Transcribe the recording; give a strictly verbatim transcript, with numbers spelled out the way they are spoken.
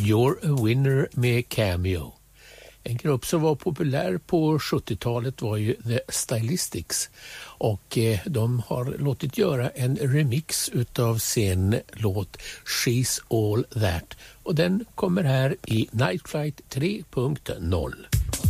You're a Winner med Cameo. En grupp som var populär på sjuttiotalet var ju The Stylistics och eh, de har låtit göra en remix utav sin låt She's All That och den kommer här i Night Flight tre punkt noll.